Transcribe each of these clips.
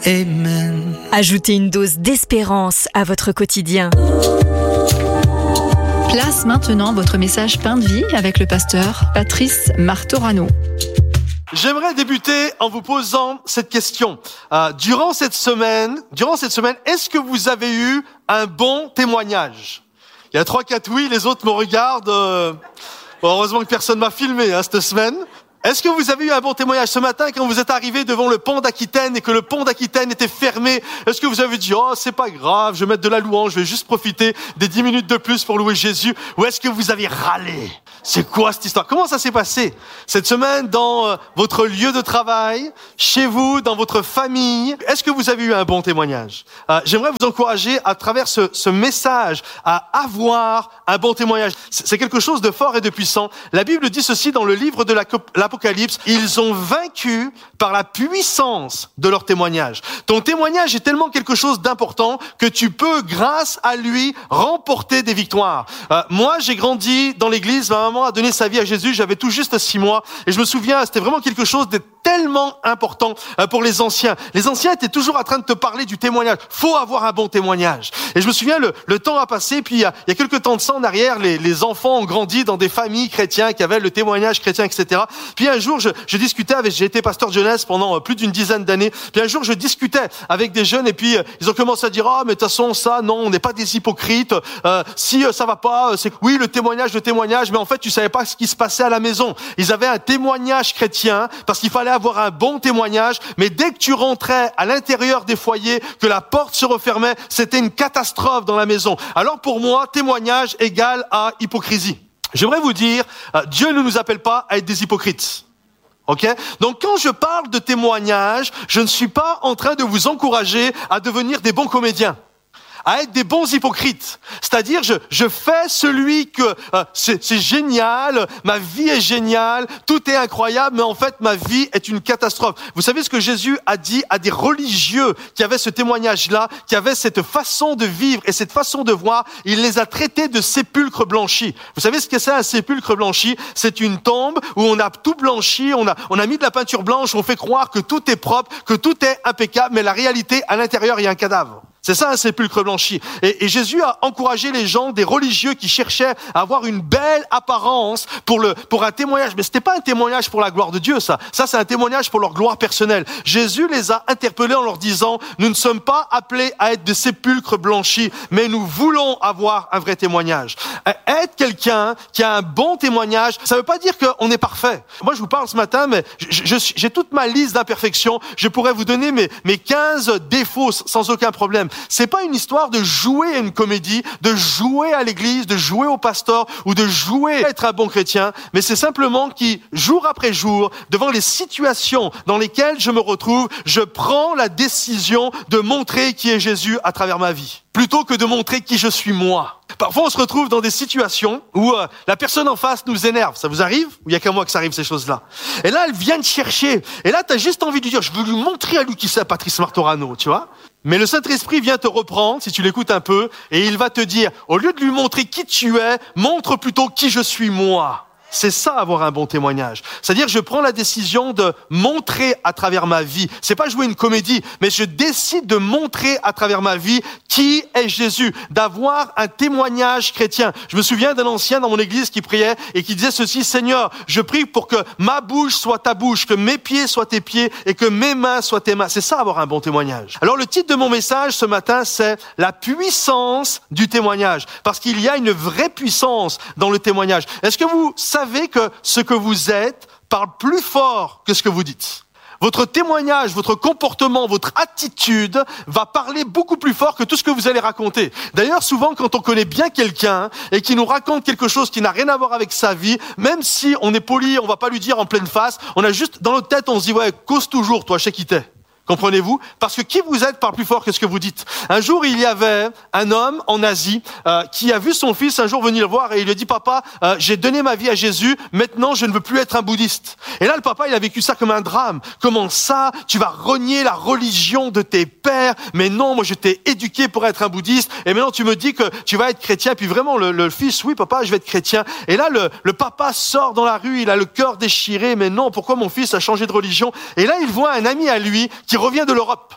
Amen. Ajoutez une dose d'espérance à votre quotidien. Place maintenant votre message Pain de vie avec le pasteur Patrice Martorano. J'aimerais débuter en vous posant cette question. Durant cette semaine, est-ce que vous avez eu un bon témoignage? Il y a 3-4 oui, les autres me regardent. Heureusement que personne m'a filmé cette semaine. Est-ce que vous avez eu un bon témoignage ce matin quand vous êtes arrivé devant le pont d'Aquitaine et que le pont d'Aquitaine était fermé? Est-ce que vous avez dit, oh, c'est pas grave, je vais mettre de la louange, je vais juste profiter des 10 minutes de plus pour louer Jésus? Ou est-ce que vous avez râlé? C'est quoi cette histoire? Comment ça s'est passé cette semaine dans votre lieu de travail, chez vous, dans votre famille? Est-ce que vous avez eu un bon témoignage? J'aimerais vous encourager à travers ce message à avoir un bon témoignage. C'est quelque chose de fort et de puissant. La Bible dit ceci dans le livre de l'Apocalypse: ils ont vaincu par la puissance de leur témoignage. Ton témoignage est tellement quelque chose d'important que tu peux, grâce à lui, remporter des victoires. Moi, j'ai grandi dans l'église. Ma maman a donné sa vie à Jésus. J'avais tout juste 6 mois. Et je me souviens, c'était vraiment quelque chose de tellement important pour les anciens. Les anciens étaient toujours en train de te parler du témoignage. Faut avoir un bon témoignage. Et je me souviens, le temps a passé. Puis il y a quelques temps de ça en arrière, les enfants ont grandi dans des familles chrétiennes qui avaient le témoignage chrétien, etc. Puis un jour, je discutais j'ai été pasteur de jeunesse pendant plus d'une dizaine d'années. Puis un jour, je discutais avec des jeunes et puis ils ont commencé à dire, ah, mais de toute façon, ça, non, on n'est pas des hypocrites. Si ça va pas, c'est oui, le témoignage, mais en fait, tu savais pas ce qui se passait à la maison. Ils avaient un témoignage chrétien parce qu'il fallait avoir un bon témoignage, mais dès que tu rentrais à l'intérieur des foyers, que la porte se refermait, c'était une catastrophe dans la maison. Alors pour moi, témoignage égale à hypocrisie. J'aimerais vous dire, Dieu ne nous appelle pas à être des hypocrites. Ok? Donc quand je parle de témoignage, je ne suis pas en train de vous encourager à devenir des bons comédiens, à être des bons hypocrites. C'est-à-dire, je fais celui que c'est génial, ma vie est géniale, tout est incroyable, mais en fait, ma vie est une catastrophe. Vous savez ce que Jésus a dit à des religieux qui avaient ce témoignage-là, qui avaient cette façon de vivre et cette façon de voir? Il les a traités de sépulcres blanchis. Vous savez ce que c'est un sépulcre blanchi? C'est une tombe où on a tout blanchi, on a mis de la peinture blanche, on fait croire que tout est propre, que tout est impeccable, mais la réalité, à l'intérieur, il y a un cadavre. C'est ça un sépulcre blanchi. Et Jésus a encouragé les gens, des religieux qui cherchaient à avoir une belle apparence pour un témoignage. Mais c'était pas un témoignage pour la gloire de Dieu, ça. Ça, c'est un témoignage pour leur gloire personnelle. Jésus les a interpellés en leur disant, nous ne sommes pas appelés à être des sépulcres blanchis, mais nous voulons avoir un vrai témoignage. Être quelqu'un qui a un bon témoignage, ça veut pas dire qu'on est parfait. Moi, je vous parle ce matin, mais j'ai toute ma liste d'imperfections. Je pourrais vous donner mes 15 défauts sans aucun problème. C'est pas une histoire de jouer à une comédie, de jouer à l'église, de jouer au pasteur ou de jouer à être un bon chrétien, mais c'est simplement qui, jour après jour, devant les situations dans lesquelles je me retrouve, je prends la décision de montrer qui est Jésus à travers ma vie, plutôt que de montrer qui je suis moi. Parfois, on se retrouve dans des situations où la personne en face nous énerve. Ça vous arrive? Ou il y a qu'à moi que ça arrive, ces choses-là? Et là, elle vient te chercher. Et là, t'as juste envie de dire, je veux lui montrer à lui qui c'est, Patrice Martorano, tu vois? Mais le Saint-Esprit vient te reprendre, si tu l'écoutes un peu, et il va te dire, au lieu de lui montrer qui tu es, montre plutôt qui je suis moi. C'est ça, avoir un bon témoignage. C'est-à-dire, je prends la décision de montrer à travers ma vie. C'est pas jouer une comédie, mais je décide de montrer à travers ma vie qui est Jésus, d'avoir un témoignage chrétien. Je me souviens d'un ancien dans mon église qui priait et qui disait ceci: Seigneur, je prie pour que ma bouche soit ta bouche, que mes pieds soient tes pieds et que mes mains soient tes mains. C'est ça, avoir un bon témoignage. Alors, le titre de mon message ce matin, c'est la puissance du témoignage. Parce qu'il y a une vraie puissance dans le témoignage. Est-ce que vous savez que ce que vous êtes parle plus fort que ce que vous dites? Votre témoignage, votre comportement, votre attitude va parler beaucoup plus fort que tout ce que vous allez raconter. D'ailleurs, souvent, quand on connaît bien quelqu'un et qui nous raconte quelque chose qui n'a rien à voir avec sa vie, même si on est poli, on va pas lui dire en pleine face, on a juste dans notre tête, on se dit, ouais, cause toujours, toi, je sais qui t'es. Comprenez-vous? Parce que qui vous êtes parle plus fort que ce que vous dites. Un jour, il y avait un homme en Asie qui a vu son fils un jour venir le voir et il lui a dit: Papa, j'ai donné ma vie à Jésus, maintenant je ne veux plus être un bouddhiste. Et là, le papa, il a vécu ça comme un drame. Comment ça? Tu vas renier la religion de tes pères? Mais non, moi je t'ai éduqué pour être un bouddhiste et maintenant tu me dis que tu vas être chrétien. Puis vraiment, le fils: oui papa, je vais être chrétien. Et là, le papa sort dans la rue, il a le cœur déchiré. Mais non, pourquoi mon fils a changé de religion? Et là, il voit un ami à lui qui revient de l'Europe.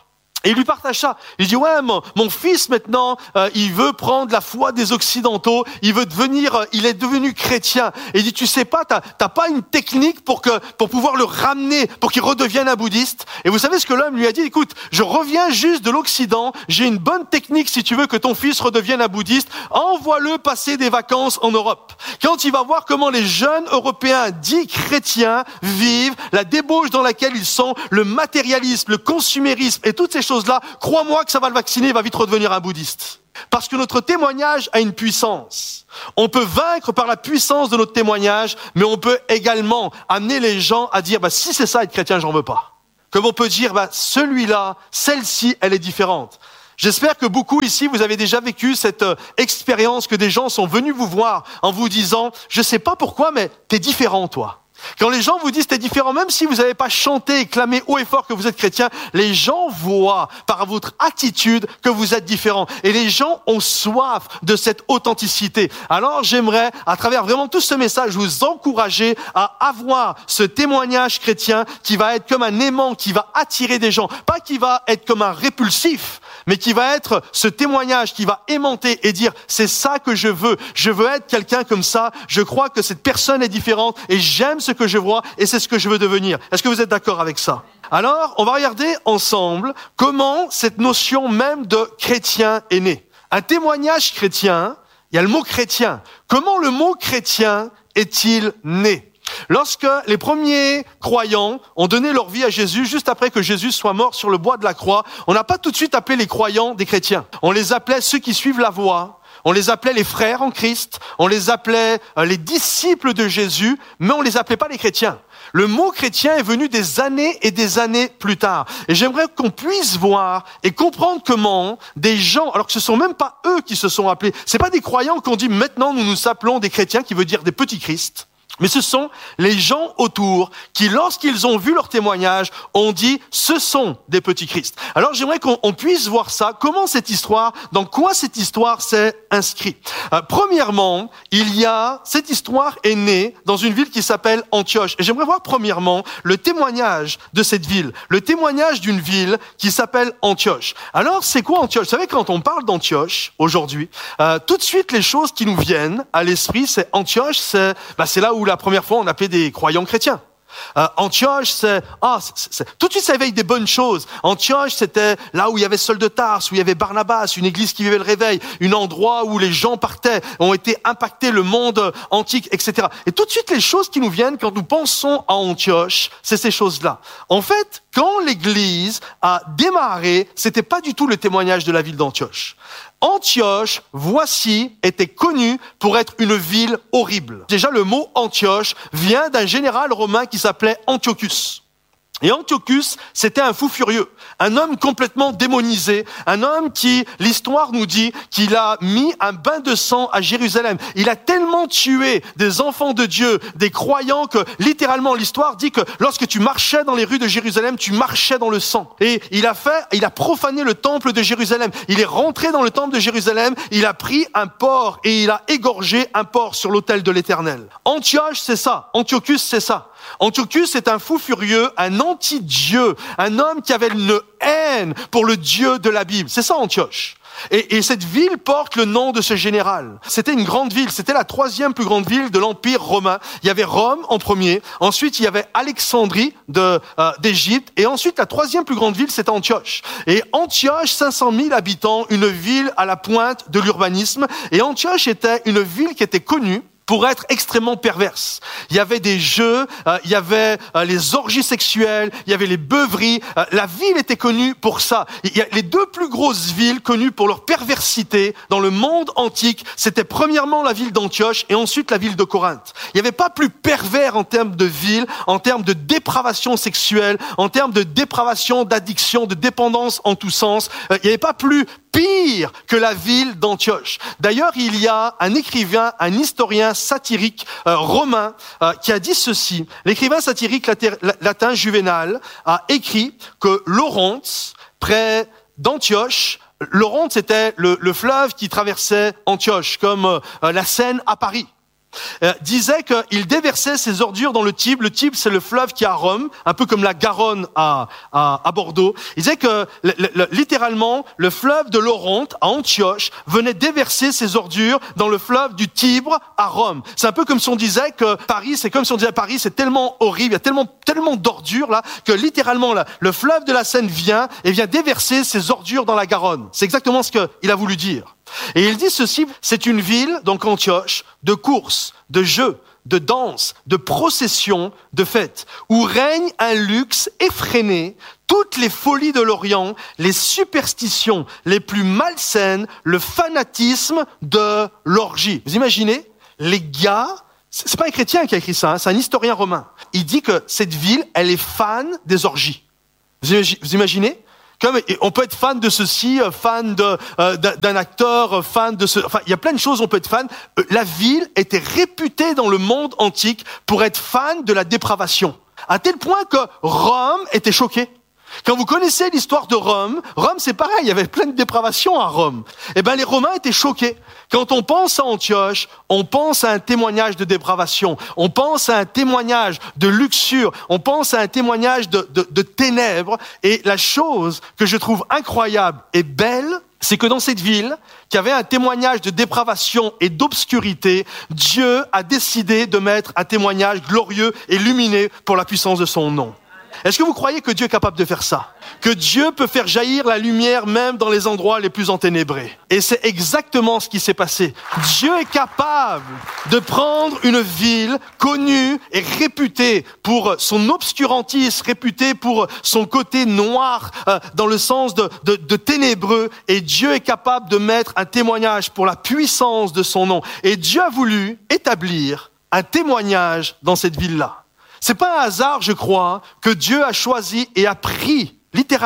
Et il lui partage ça. Il dit, ouais, mon fils maintenant, il veut prendre la foi des Occidentaux, il est devenu chrétien. Et il dit, tu sais pas, t'as pas une technique pour pouvoir le ramener, pour qu'il redevienne un bouddhiste. Et vous savez ce que l'homme lui a dit? Écoute, je reviens juste de l'Occident, j'ai une bonne technique si tu veux que ton fils redevienne un bouddhiste, envoie-le passer des vacances en Europe. Quand il va voir comment les jeunes Européens dits chrétiens vivent, la débauche dans laquelle ils sont, le matérialisme, le consumérisme et toutes ces choses-là, crois-moi que ça va le vacciner, il va vite redevenir un bouddhiste. Parce que notre témoignage a une puissance. On peut vaincre par la puissance de notre témoignage, mais on peut également amener les gens à dire, si c'est ça être chrétien, j'en veux pas. Comme on peut dire, celui-là, celle-ci, elle est différente. J'espère que beaucoup ici, vous avez déjà vécu cette expérience que des gens sont venus vous voir en vous disant, je sais pas pourquoi, mais t'es différent, toi. Quand les gens vous disent t'es différent, même si vous n'avez pas chanté et clamé haut et fort que vous êtes chrétien, les gens voient par votre attitude que vous êtes différent. Et les gens ont soif de cette authenticité. Alors j'aimerais, à travers vraiment tout ce message, vous encourager à avoir ce témoignage chrétien qui va être comme un aimant, qui va attirer des gens. Pas qui va être comme un répulsif, mais qui va être ce témoignage qui va aimanter et dire c'est ça que je veux être quelqu'un comme ça, je crois que cette personne est différente et j'aime ce que je vois et c'est ce que je veux devenir. Est-ce que vous êtes d'accord avec ça? Alors, on va regarder ensemble comment cette notion même de chrétien est née. Un témoignage chrétien, il y a le mot chrétien. Comment le mot chrétien est-il né? Lorsque les premiers croyants ont donné leur vie à Jésus, juste après que Jésus soit mort sur le bois de la croix, on n'a pas tout de suite appelé les croyants des chrétiens. On les appelait ceux qui suivent la voie, on les appelait les frères en Christ, on les appelait les disciples de Jésus, mais on les appelait pas les chrétiens. Le mot chrétien est venu des années et des années plus tard. Et j'aimerais qu'on puisse voir et comprendre comment des gens, alors que ce sont même pas eux qui se sont appelés, c'est pas des croyants qu'on dit maintenant nous nous appelons des chrétiens, qui veut dire des petits Christ. Mais ce sont les gens autour qui, lorsqu'ils ont vu leur témoignage, ont dit « ce sont des petits Christ ». Alors j'aimerais qu'on puisse voir ça, comment cette histoire, dans quoi cette histoire s'est inscrite. Premièrement, cette histoire est née dans une ville qui s'appelle Antioche. Et j'aimerais voir premièrement le témoignage de cette ville, le témoignage d'une ville qui s'appelle Antioche. Alors c'est quoi Antioche? Vous savez, quand on parle d'Antioche aujourd'hui, tout de suite les choses qui nous viennent à l'esprit, c'est Antioche, c'est là où la première fois on appelait des croyants chrétiens. Antioche, tout de suite ça éveille des bonnes choses. Antioche, c'était là où il y avait Saul de Tarse, où il y avait Barnabas, une église qui vivait le réveil, un endroit où les gens partaient, ont été impactés, le monde antique, etc. Et tout de suite les choses qui nous viennent quand nous pensons à Antioche, c'est ces choses-là. En fait, quand l'église a démarré, c'était pas du tout le témoignage de la ville d'Antioche. Antioche, était connue pour être une ville horrible. Déjà, le mot Antioche vient d'un général romain qui s'appelait Antiochus. Et Antiochus, c'était un fou furieux, un homme complètement démonisé, un homme qui, l'histoire nous dit, qu'il a mis un bain de sang à Jérusalem. Il a tellement tué des enfants de Dieu, des croyants, que littéralement l'histoire dit que lorsque tu marchais dans les rues de Jérusalem, tu marchais dans le sang. Et il a profané le temple de Jérusalem. Il est rentré dans le temple de Jérusalem, il a pris un porc et il a égorgé un porc sur l'autel de l'Éternel. Antioche, c'est ça. Antiochus, c'est ça. Antiochus est un fou furieux, un anti-Dieu, un homme qui avait une haine pour le Dieu de la Bible. C'est ça Antioche. Et cette ville porte le nom de ce général. C'était une grande ville, c'était la 3e plus grande ville de l'Empire romain. Il y avait Rome en premier, ensuite il y avait Alexandrie d'Égypte, et ensuite la 3e plus grande ville c'était Antioche. Et Antioche, 500 000 habitants, une ville à la pointe de l'urbanisme, et Antioche était une ville qui était connue pour être extrêmement perverse. Il y avait des jeux, il y avait les orgies sexuelles, il y avait les beuveries. La ville était connue pour ça. Il y a les 2 plus grosses villes connues pour leur perversité dans le monde antique, c'était premièrement la ville d'Antioche et ensuite la ville de Corinthe. Il n'y avait pas plus pervers en termes de ville, en termes de dépravation sexuelle, en termes de dépravation, d'addiction, de dépendance en tous sens. Il n'y avait pas plus pire que la ville d'Antioche. D'ailleurs, il y a un écrivain, un historien satirique romain qui a dit ceci. L'écrivain satirique latin Juvénal a écrit que Laurence, près d'Antioche, Laurence c'était le fleuve qui traversait Antioche, comme la Seine à Paris. disait qu'il déversait ses ordures dans le Tibre. Le Tibre, c'est le fleuve qui est à Rome, un peu comme la Garonne à Bordeaux. Il disait que littéralement, le fleuve de l'Oronte à Antioche venait déverser ses ordures dans le fleuve du Tibre à Rome. C'est un peu comme si on disait que Paris, c'est comme si on disait Paris, c'est tellement horrible, il y a tellement d'ordures là, que littéralement là, le fleuve de la Seine vient déverser ses ordures dans la Garonne. C'est exactement ce qu'il a voulu dire. Et il dit ceci, c'est une ville, donc Antioche, de courses, de jeux, de danses, de processions, de fêtes, où règne un luxe effréné, toutes les folies de l'Orient, les superstitions les plus malsaines, le fanatisme de l'orgie. Vous imaginez, les gars, c'est pas un chrétien qui a écrit ça, hein, c'est un historien romain. Il dit que cette ville, elle est fan des orgies. Vous imaginez? Comme on peut être fan de ceci, fan d'un acteur, fan de ce. Enfin, il y a plein de choses. On peut être fan. La ville était réputée dans le monde antique pour être fan de la dépravation, à tel point que Rome était choquée. Quand vous connaissez l'histoire de Rome, c'est pareil, il y avait plein de dépravation à Rome. Eh ben, les Romains étaient choqués. Quand on pense à Antioche, on pense à un témoignage de dépravation, on pense à un témoignage de luxure, on pense à un témoignage de ténèbres. Et la chose que je trouve incroyable et belle, c'est que dans cette ville, qui avait un témoignage de dépravation et d'obscurité, Dieu a décidé de mettre un témoignage glorieux et lumineux pour la puissance de son nom. Est-ce que vous croyez que Dieu est capable de faire ça? Que Dieu peut faire jaillir la lumière même dans les endroits les plus enténébrés? Et c'est exactement ce qui s'est passé. Dieu est capable de prendre une ville connue et réputée pour son obscurantisme, réputée pour son côté noir, dans le sens de ténébreux, et Dieu est capable de mettre un témoignage pour la puissance de son nom. Et Dieu a voulu établir un témoignage dans cette ville-là. C'est pas un hasard, je crois, que Dieu a choisi et a pris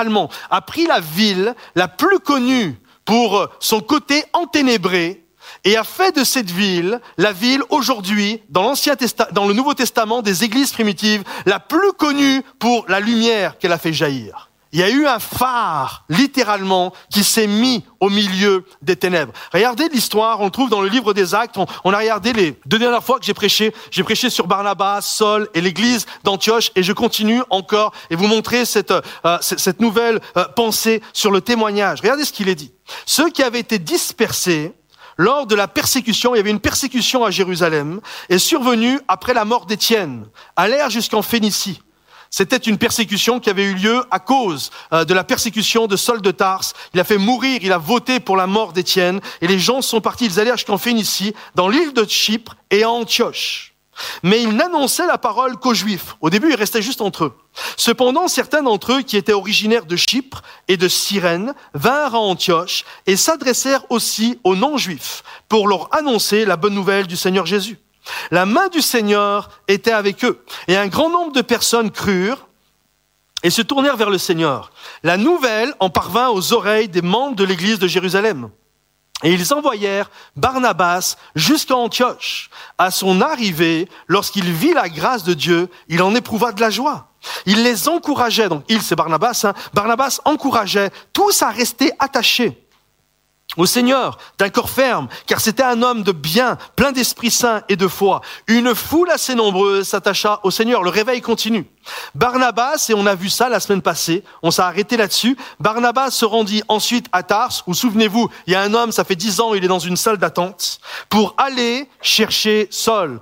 la ville la plus connue pour son côté enténébré et a fait de cette ville, la ville aujourd'hui, dans le Nouveau Testament des églises primitives, la plus connue pour la lumière qu'elle a fait jaillir. Il y a eu un phare, littéralement, qui s'est mis au milieu des ténèbres. Regardez l'histoire, on le trouve dans le livre des Actes. On a regardé les 2 dernières fois que j'ai prêché. J'ai prêché sur Barnabas, Saul et l'église d'Antioche, et je continue encore et vous montrer cette nouvelle pensée sur le témoignage. Regardez ce qu'il est dit. Ceux qui avaient été dispersés lors de la persécution, il y avait une persécution à Jérusalem, est survenue après la mort d'Étienne, allèrent jusqu'en Phénicie. C'était une persécution qui avait eu lieu à cause de la persécution de Saul de Tarse. Il a fait mourir, il a voté pour la mort d'Étienne. Et les gens sont partis, ils allèrent jusqu'en Phénicie, dans l'île de Chypre et à Antioche. Mais ils n'annonçaient la parole qu'aux Juifs. Au début, ils restaient juste entre eux. Cependant, certains d'entre eux, qui étaient originaires de Chypre et de Cyrène, vinrent à Antioche et s'adressèrent aussi aux non-Juifs pour leur annoncer la bonne nouvelle du Seigneur Jésus. La main du Seigneur était avec eux, et un grand nombre de personnes crurent et se tournèrent vers le Seigneur. La nouvelle en parvint aux oreilles des membres de l'église de Jérusalem. Et ils envoyèrent Barnabas jusqu'à Antioche. À son arrivée, lorsqu'il vit la grâce de Dieu, il en éprouva de la joie. Il les encourageait, donc il c'est Barnabas, Barnabas encourageait tous à rester attachés au Seigneur d'un corps ferme, car c'était un homme de bien, plein d'Esprit Saint et de foi. Une foule assez nombreuse s'attacha au Seigneur. Le réveil continue. Barnabas, et on a vu ça la semaine passée, on s'est arrêté là-dessus, Barnabas se rendit ensuite à Tarse, où souvenez-vous, il y a un homme, ça fait 10 ans, il est dans une salle d'attente, pour aller chercher Saul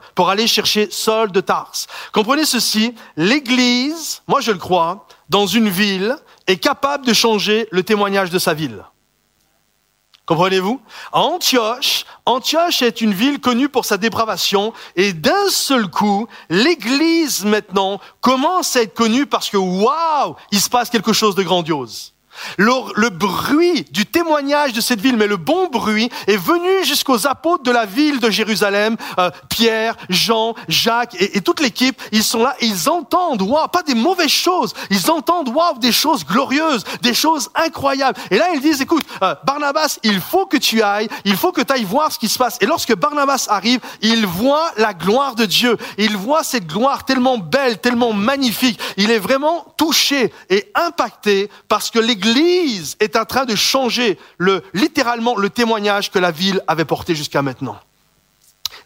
de Tarse. Comprenez ceci, l'Église, moi je le crois, dans une ville, est capable de changer le témoignage de sa ville. Comprenez-vous? Antioche est une ville connue pour sa dépravation, et d'un seul coup, l'Église maintenant commence à être connue parce que waouh, il se passe quelque chose de grandiose. Le bruit du témoignage de cette ville, mais le bon bruit, est venu jusqu'aux apôtres de la ville de Jérusalem, Pierre, Jean, Jacques et toute l'équipe. Ils sont là et ils entendent, waouh, pas des mauvaises choses, ils entendent, waouh, des choses glorieuses, des choses incroyables. Et là, ils disent, écoute, Barnabas, il faut que tu ailles, il faut que tu ailles voir ce qui se passe. Et lorsque Barnabas arrive, il voit la gloire de Dieu. Il voit cette gloire tellement belle, tellement magnifique. Il est vraiment touché et impacté parce que l'Église est en train de changer littéralement le témoignage que la ville avait porté jusqu'à maintenant.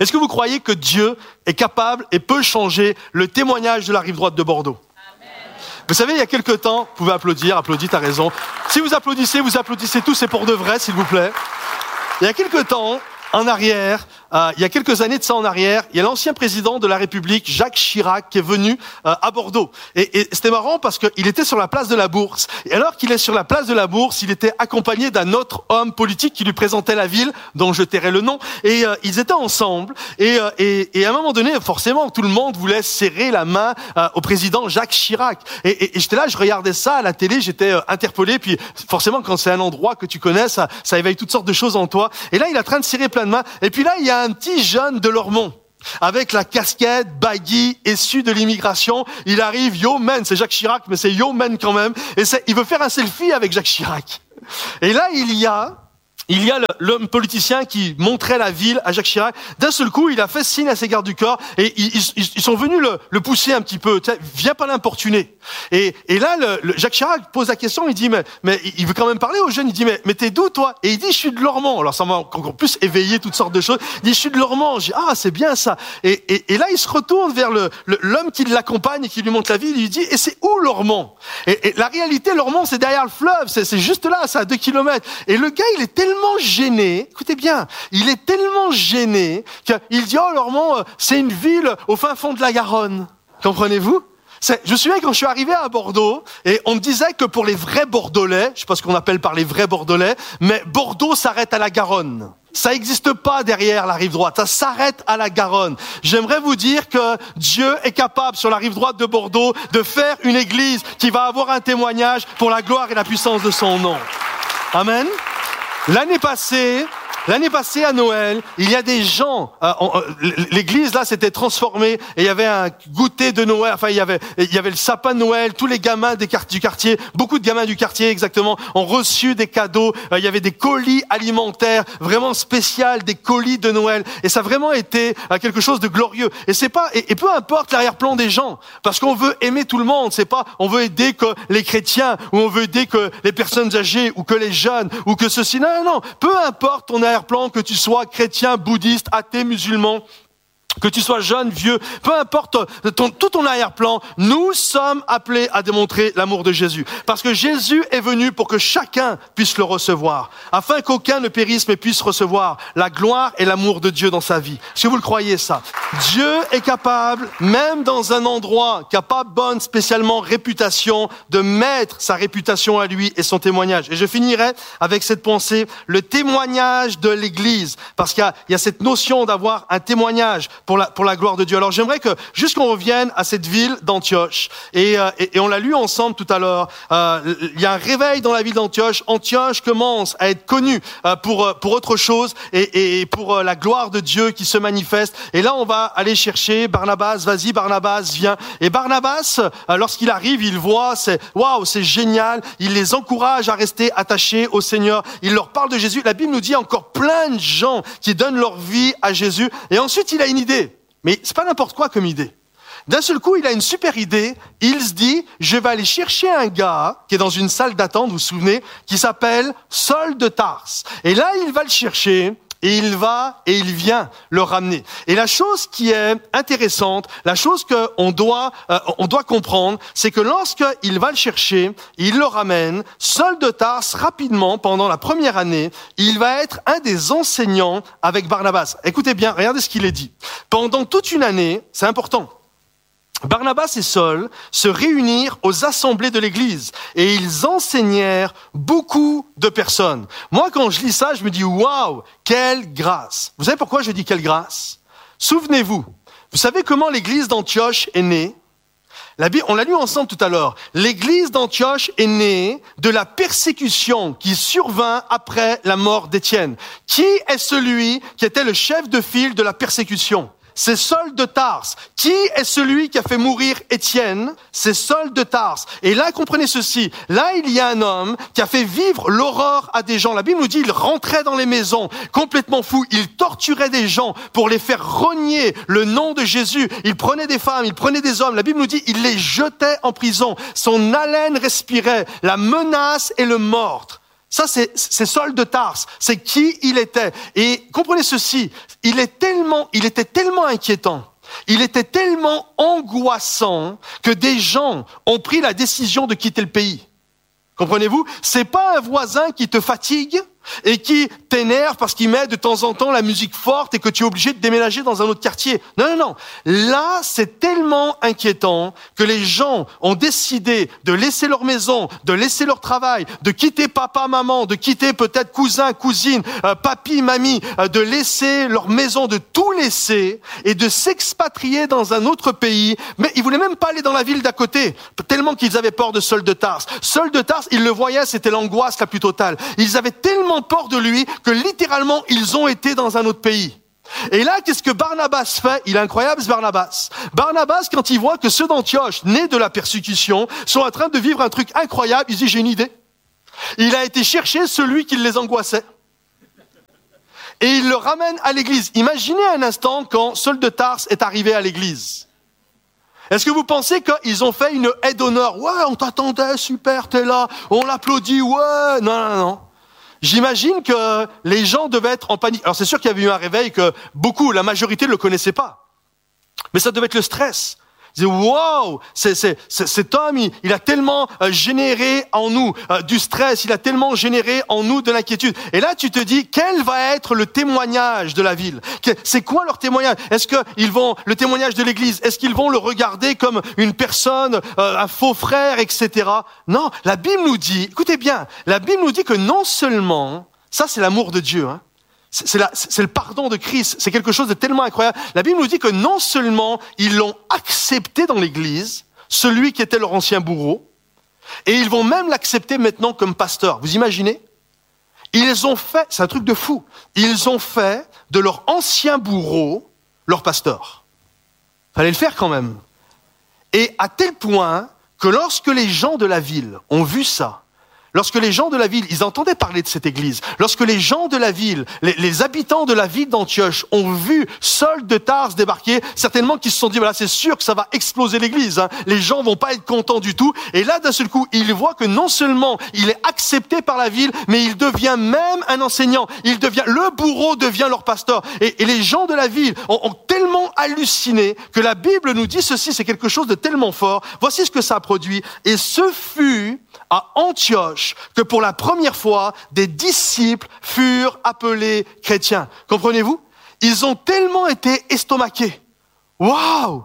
Est-ce que vous croyez que Dieu est capable et peut changer le témoignage de la rive droite de Bordeaux? Vous savez, il y a quelque temps, vous pouvez applaudir, applaudis, t'as raison. Si vous applaudissez tous, c'est pour de vrai, s'il vous plaît. Il y a quelque temps, en arrière, il y a quelques années de ça en arrière, il y a l'ancien président de la République, Jacques Chirac, qui est venu à Bordeaux. Et c'était marrant parce qu'il était sur la place de la Bourse. Et alors qu'il est sur la place de la Bourse, il était accompagné d'un autre homme politique qui lui présentait la ville, dont je tairai le nom. Et ils étaient ensemble. Et à un moment donné, forcément, tout le monde voulait serrer la main au président Jacques Chirac. Et j'étais là, je regardais ça à la télé, j'étais interpellé. Puis forcément, quand c'est un endroit que tu connais, ça éveille toutes sortes de choses en toi. Et là, il est en train de serrer plein de mains. Et puis là, il y a un petit jeune de Lormont, avec la casquette, baggy, issu de l'immigration. Il arrive, yo man, c'est Jacques Chirac, mais c'est yo man quand même. Et il veut faire un selfie avec Jacques Chirac. Et là, il y a l'homme politicien qui montrait la ville à Jacques Chirac. D'un seul coup, il a fait signe à ses gardes du corps et ils sont venus le pousser un petit peu. Viens pas l'importuner. Et là, Jacques Chirac pose la question. Il dit mais il veut quand même parler aux jeunes. Il dit mais t'es d'où toi? Et il dit je suis de Lormont. Alors ça m'a encore plus éveillé toutes sortes de choses. Il dit je suis de Lormont. Je dis c'est bien ça. Et là, il se retourne vers l'homme qui l'accompagne et qui lui montre la ville. Il lui dit et c'est où Lormont? Et la réalité, Lormont, c'est derrière le fleuve. C'est juste là, c'est à 2 kilomètres. Et le gars, il est tellement gêné, écoutez bien, il est tellement gêné qu'il dit Lormont, c'est une ville au fin fond de la Garonne. Comprenez-vous? Je me souviens quand je suis arrivé à Bordeaux, et on me disait que pour les vrais Bordelais, je sais pas ce qu'on appelle par les vrais Bordelais, mais Bordeaux s'arrête à la Garonne. Ça n'existe pas derrière la rive droite, ça s'arrête à la Garonne. J'aimerais vous dire que Dieu est capable sur la rive droite de Bordeaux de faire une église qui va avoir un témoignage pour la gloire et la puissance de son nom. Amen. L'année passée à Noël, il y a des gens, l'église là s'était transformée et il y avait un goûter de Noël, enfin il y avait le sapin de Noël, tous les gamins du quartier, beaucoup de gamins du quartier exactement, ont reçu des cadeaux, il y avait des colis alimentaires vraiment spécial, des colis de Noël et ça a vraiment été quelque chose de glorieux. Et peu importe l'arrière-plan des gens, parce qu'on veut aimer tout le monde, c'est pas on veut aider que les chrétiens ou on veut aider que les personnes âgées ou que les jeunes ou que ceci. Non, peu importe ton arrière-plan, que tu sois chrétien, bouddhiste, athée, musulman, que tu sois jeune, vieux, peu importe tout ton arrière-plan, nous sommes appelés à démontrer l'amour de Jésus. Parce que Jésus est venu pour que chacun puisse le recevoir, afin qu'aucun ne périsse mais puisse recevoir la gloire et l'amour de Dieu dans sa vie. Est-ce que vous le croyez ça? Dieu est capable, même dans un endroit qui n'a pas bonne spécialement réputation, de mettre sa réputation à lui et son témoignage. Et je finirai avec cette pensée, le témoignage de l'Église, parce qu'il y a cette notion d'avoir un témoignage pour la gloire de Dieu. Alors j'aimerais que juste qu'on revienne à cette ville d'Antioche et on l'a lu ensemble tout à l'heure. Il y a un réveil dans la ville d'Antioche. Antioche commence à être connue pour autre chose et pour la gloire de Dieu qui se manifeste. Et là on va aller chercher Barnabas. Vas-y Barnabas, viens. Et Barnabas, lorsqu'il arrive, il voit, c'est génial. Il les encourage à rester attachés au Seigneur. Il leur parle de Jésus. La Bible nous dit encore plein de gens qui donnent leur vie à Jésus. Et ensuite il a une idée. Mais c'est pas n'importe quoi comme idée. D'un seul coup, il a une super idée. Il se dit, je vais aller chercher un gars qui est dans une salle d'attente, vous vous souvenez, qui s'appelle Saul de Tarse. Et là, il va le chercher. Et il va et il vient le ramener. Et la chose qui est intéressante, la chose qu'on doit comprendre, c'est que lorsqu'il va le chercher, il le ramène, Saul de Tarse, rapidement, pendant la première année, il va être un des enseignants avec Barnabas. Écoutez bien, regardez ce qu'il est dit. Pendant toute une année, c'est important, Barnabas et Saul se réunirent aux assemblées de l'église et ils enseignèrent beaucoup de personnes. Moi, quand je lis ça, je me dis, waouh, quelle grâce. Vous savez pourquoi je dis quelle grâce? Souvenez-vous, vous savez comment l'église d'Antioche est née? On l'a lu ensemble tout à l'heure. L'église d'Antioche est née de la persécution qui survint après la mort d'Étienne. Qui est celui qui était le chef de file de la persécution? C'est Saul de Tarse. Qui est celui qui a fait mourir Étienne? C'est Saul de Tarse. Et là, comprenez ceci. Là, il y a un homme qui a fait vivre l'horreur à des gens. La Bible nous dit, il rentrait dans les maisons, complètement fou. Il torturait des gens pour les faire renier le nom de Jésus. Il prenait des femmes, il prenait des hommes. La Bible nous dit, il les jetait en prison. Son haleine respirait la menace et le meurtre. Ça, c'est Saul de Tarse. C'est qui il était. Et comprenez ceci, il était tellement inquiétant, il était tellement angoissant que des gens ont pris la décision de quitter le pays. Comprenez-vous? C'est pas un voisin qui te fatigue et qui t'énerve parce qu'il met de temps en temps la musique forte et que tu es obligé de déménager dans un autre quartier. Non. Là, c'est tellement inquiétant que les gens ont décidé de laisser leur maison, de laisser leur travail, de quitter papa, maman, de quitter peut-être cousin, cousine, papy, mamie, de laisser leur maison, de tout laisser et de s'expatrier dans un autre pays. Mais ils voulaient même pas aller dans la ville d'à côté, tellement qu'ils avaient peur de Saul de Tarse. Saul de Tarse, ils le voyaient, c'était l'angoisse la plus totale. Ils avaient tellement peur de lui que littéralement ils ont été dans un autre pays. Et là, qu'est-ce que Barnabas fait? Il est incroyable ce Barnabas. Barnabas, quand il voit que ceux d'Antioche, nés de la persécution, sont en train de vivre un truc incroyable, il dit j'ai une idée. Il a été chercher celui qui les angoissait. Et il le ramène à l'église. Imaginez un instant quand Saul de Tarse est arrivé à l'église. Est-ce que vous pensez qu'ils ont fait une aide d'honneur? Ouais, on t'attendait, super, t'es là, on l'applaudit, ouais. Non. J'imagine que les gens devaient être en panique. Alors c'est sûr qu'il y avait eu un réveil que la majorité ne le connaissait pas. Mais ça devait être le stress. Ils disaient, wow, cet homme, il a tellement généré en nous du stress, il a tellement généré en nous de l'inquiétude. Et là, tu te dis, quel va être le témoignage de la ville? C'est quoi leur témoignage? Est-ce qu'ils vont, le témoignage de l'église, est-ce qu'ils vont le regarder comme une personne, un faux frère, etc.? Non, la Bible nous dit, écoutez bien, la Bible nous dit que non seulement, ça c'est l'amour de Dieu, hein, c'est le pardon de Christ. C'est quelque chose de tellement incroyable. La Bible nous dit que non seulement ils l'ont accepté dans l'église, celui qui était leur ancien bourreau, et ils vont même l'accepter maintenant comme pasteur. Vous imaginez? Ils ont fait, c'est un truc de fou, ils ont fait de leur ancien bourreau leur pasteur. Fallait le faire quand même. Et à tel point que lorsque les gens de la ville ont vu ça, lorsque les gens de la ville, ils entendaient parler de cette église, lorsque les gens de la ville, les habitants de la ville d'Antioche ont vu Saul de Tarse débarquer, certainement qu'ils se sont dit, voilà, c'est sûr que ça va exploser l'église, hein. Les gens vont pas être contents du tout. Et là, d'un seul coup, ils voient que non seulement il est accepté par la ville, mais il devient même un enseignant. Le bourreau devient leur pasteur. Et les gens de la ville ont tellement halluciné que la Bible nous dit ceci, c'est quelque chose de tellement fort. Voici ce que ça a produit. Et ce fut à Antioche que pour la première fois, des disciples furent appelés chrétiens. Comprenez-vous? Ils ont tellement été estomaqués. Waouh!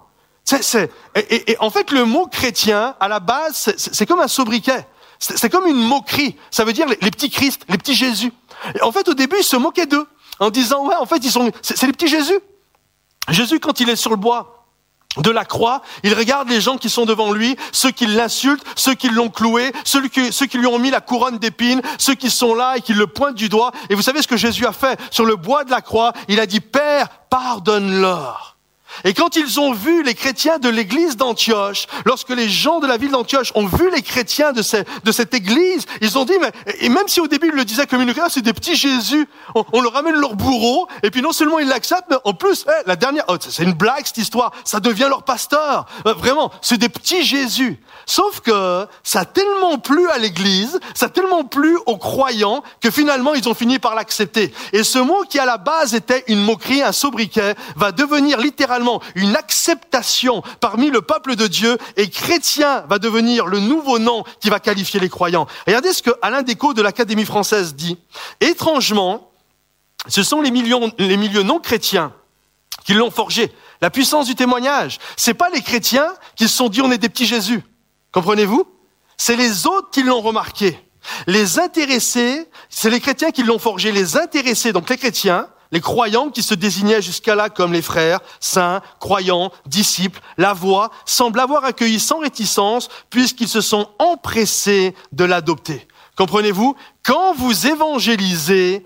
Et en fait, le mot chrétien, à la base, c'est comme un sobriquet. C'est comme une moquerie. Ça veut dire les petits Christ, les petits Jésus. Et en fait, au début, ils se moquaient d'eux en disant, ouais, en fait, c'est les petits Jésus. Jésus, quand il est sur le bois de la croix, il regarde les gens qui sont devant lui, ceux qui l'insultent, ceux qui l'ont cloué, ceux qui lui ont mis la couronne d'épines, ceux qui sont là et qui le pointent du doigt. Et vous savez ce que Jésus a fait sur le bois de la croix? Il a dit, Père, pardonne-leur. Et quand ils ont vu les chrétiens de l'église d'Antioche, lorsque les gens de la ville d'Antioche ont vu les chrétiens de cette église, ils ont dit, mais, et même si au début ils le disaient comme une grâce, c'est des petits Jésus, on leur ramène leur bourreau, et puis non seulement ils l'acceptent, mais en plus, la dernière, c'est une blague cette histoire, ça devient leur pasteur. Vraiment, c'est des petits Jésus. Sauf que ça a tellement plu à l'église, ça a tellement plu aux croyants, que finalement ils ont fini par l'accepter. Et ce mot qui à la base était une moquerie, un sobriquet, va devenir littéralement une acceptation parmi le peuple de Dieu, et chrétien va devenir le nouveau nom qui va qualifier les croyants. Regardez ce que Alain Descaux de l'Académie française dit. Étrangement, ce sont les milieux non chrétiens qui l'ont forgé. La puissance du témoignage, c'est pas les chrétiens qui se sont dit on est des petits Jésus. Comprenez-vous? C'est les autres qui l'ont remarqué. Les intéressés, c'est les chrétiens qui l'ont forgé. Les intéressés, donc les chrétiens, les croyants qui se désignaient jusqu'à là comme les frères, saints, croyants, disciples, la voix, semblent avoir accueilli sans réticence puisqu'ils se sont empressés de l'adopter. Comprenez-vous? Quand vous évangélisez,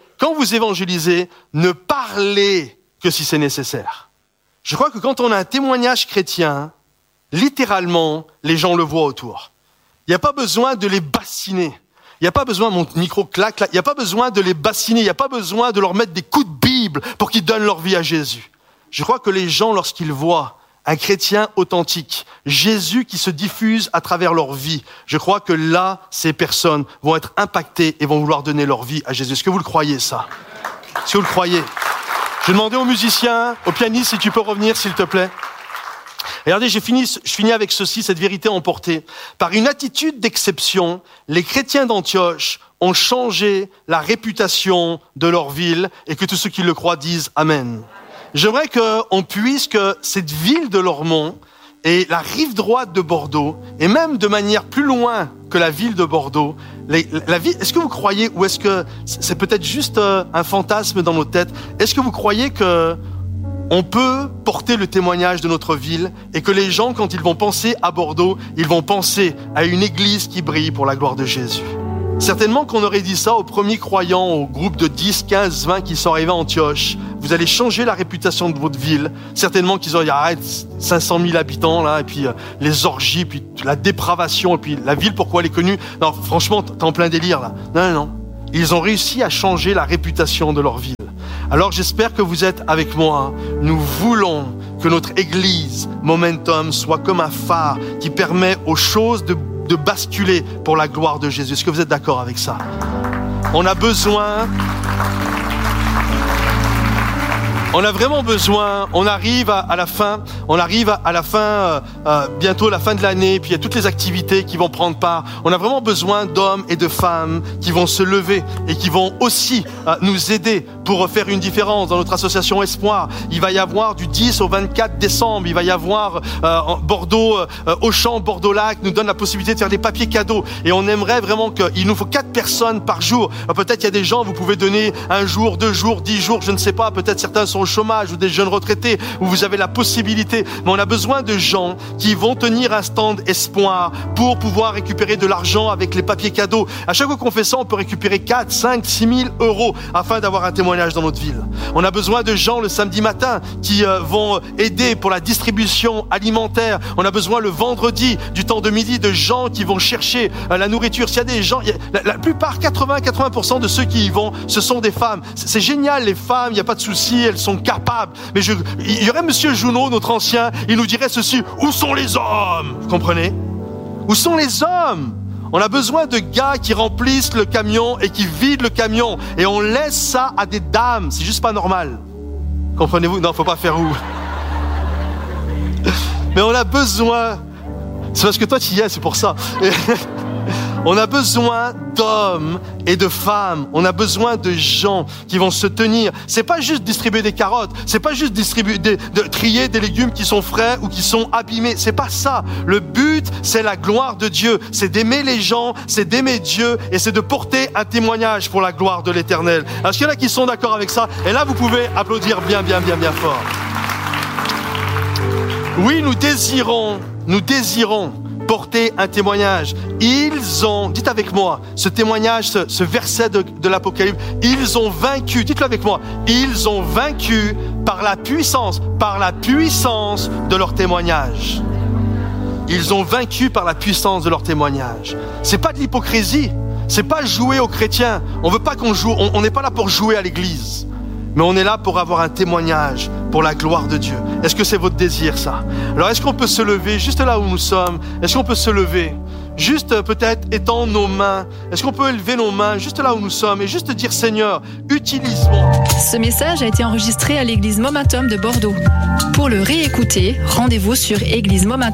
ne parlez que si c'est nécessaire. Je crois que quand on a un témoignage chrétien, littéralement, les gens le voient autour. Il n'y a pas besoin de les bassiner. Il n'y a pas besoin, mon micro claque là, il n'y a pas besoin de les bassiner, il n'y a pas besoin de leur mettre des coups de Bible pour qu'ils donnent leur vie à Jésus. Je crois que les gens, lorsqu'ils voient un chrétien authentique, Jésus qui se diffuse à travers leur vie, je crois que là, ces personnes vont être impactées et vont vouloir donner leur vie à Jésus. Est-ce que vous le croyez, ça? Est-ce que vous le croyez? Je vais demander aux musiciens, aux pianistes, si tu peux revenir, s'il te plaît. Regardez, je finis avec ceci, cette vérité emportée. Par une attitude d'exception, les chrétiens d'Antioche ont changé la réputation de leur ville et que tous ceux qui le croient disent Amen. J'aimerais qu'on puisse que cette ville de Lormont et la rive droite de Bordeaux, et même de manière plus loin que la ville de Bordeaux, la ville, est-ce que vous croyez, ou est-ce que c'est peut-être juste un fantasme dans nos têtes, est-ce que vous croyez que on peut porter le témoignage de notre ville et que les gens, quand ils vont penser à Bordeaux, ils vont penser à une église qui brille pour la gloire de Jésus? Certainement qu'on aurait dit ça aux premiers croyants, au groupe de 10, 15, 20 qui sont arrivés à Antioche. Vous allez changer la réputation de votre ville. Certainement qu'ils auraient dit, arrête, 500 000 habitants, là, et puis les orgies, puis la dépravation, et puis la ville, pourquoi elle est connue? Non, franchement, t'es en plein délire, là. Non. Ils ont réussi à changer la réputation de leur ville. Alors j'espère que vous êtes avec moi. Nous voulons que notre église, Momentum, soit comme un phare qui permet aux choses de basculer pour la gloire de Jésus. Est-ce que vous êtes d'accord avec ça? On a vraiment besoin, on arrive à la fin, bientôt la fin de l'année, puis il y a toutes les activités qui vont prendre part. On a vraiment besoin d'hommes et de femmes qui vont se lever et qui vont aussi nous aider pour faire une différence dans notre association Espoir. Il va y avoir du 10 au 24 décembre, il va y avoir Bordeaux, Auchan, Bordeaux-Lac nous donne la possibilité de faire des papiers cadeaux et on aimerait vraiment il nous faut 4 personnes par jour. Peut-être il y a des gens, vous pouvez donner 1 jour, 2 jours, 10 jours, je ne sais pas, peut-être certains sont au chômage ou des jeunes retraités où vous avez la possibilité, mais on a besoin de gens qui vont tenir un stand Espoir pour pouvoir récupérer de l'argent avec les papiers cadeaux. À chaque fois qu'on fait ça, on peut récupérer 4, 5, 6 000 euros afin d'avoir un témoignage dans notre ville. On a besoin de gens le samedi matin qui vont aider pour la distribution alimentaire. On a besoin le vendredi du temps de midi de gens qui vont chercher la nourriture. S'il y a des gens, la plupart, 80% de ceux qui y vont, ce sont des femmes. C'est génial, les femmes, il n'y a pas de souci, elles sont capables. Mais il y aurait Monsieur Junot, notre ancien, il nous dirait ceci: où sont les hommes? Vous comprenez? Où sont les hommes? On a besoin de gars qui remplissent le camion et qui vident le camion. Et on laisse ça à des dames. C'est juste pas normal. Comprenez-vous? Non, faut pas faire où. Mais on a besoin. C'est parce que toi tu y es, c'est pour ça. On a besoin d'hommes et de femmes. On a besoin de gens qui vont se tenir. C'est pas juste distribuer des carottes. C'est pas juste de trier des légumes qui sont frais ou qui sont abîmés. C'est pas ça. Le but, c'est la gloire de Dieu. C'est d'aimer les gens, c'est d'aimer Dieu et c'est de porter un témoignage pour la gloire de l'Éternel. Est-ce qu'il y en a qui sont d'accord avec ça? Et là, vous pouvez applaudir bien fort. Oui, nous désirons porter un témoignage. Ils ont, dites avec moi, ce témoignage, ce verset de l'Apocalypse, ils ont vaincu, dites-le avec moi, ils ont vaincu par la puissance de leur témoignage. Ils ont vaincu par la puissance de leur témoignage. C'est pas de l'hypocrisie, c'est pas jouer aux chrétiens. On veut pas qu'on joue, on n'est pas là pour jouer à l'église. Mais on est là pour avoir un témoignage pour la gloire de Dieu. Est-ce que c'est votre désir, ça? Alors, est-ce qu'on peut se lever juste là où nous sommes? Est-ce qu'on peut se lever? Juste peut-être étendre nos mains. Est-ce qu'on peut élever nos mains juste là où nous sommes et juste dire: Seigneur, utilise-moi. Ce message a été enregistré à l'église Momentum de Bordeaux. Pour le réécouter, rendez-vous sur églisemomentum.fr.